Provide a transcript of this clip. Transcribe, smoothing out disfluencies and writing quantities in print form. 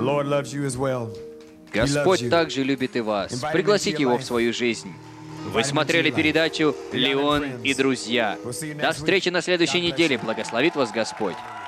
Lord loves you as well. Господь также любит и вас. Пригласите Его в свою жизнь. Вы смотрели передачу «Леон и друзья». До встречи на следующей неделе. Благословит вас Господь.